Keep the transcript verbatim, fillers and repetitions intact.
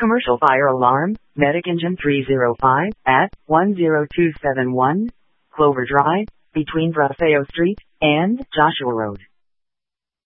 Commercial fire alarm, medic engine three zero five, at one zero two seven one, Clover Drive, between Brafeo Street and Joshua Road.